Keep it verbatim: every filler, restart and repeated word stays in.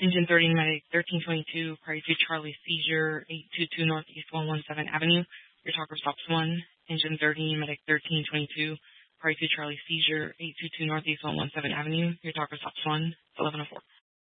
Engine thirty, medic thirteen twenty-two, prior to Charlie seizure, eight two two Northeast one one seven Avenue. Your talker stops one. Engine thirty, medic thirteen twenty-two, prior to Charlie seizure, eight two two Northeast one one seven Avenue. Your talker stops one. eleven oh four.